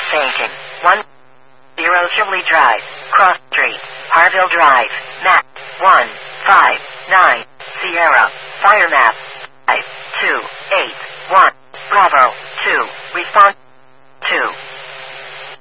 Sainton. 10 Shirley Drive, Cross Street, Harville Drive, map 159, Sierra, fire map 5 2